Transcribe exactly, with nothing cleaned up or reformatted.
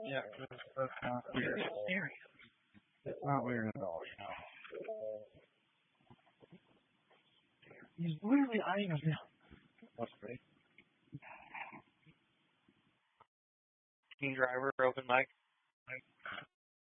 Yeah, 'cause that's not weird at all. It's not weird at all, you know. He's literally eyeing us now. What's great? King Driver, open mic.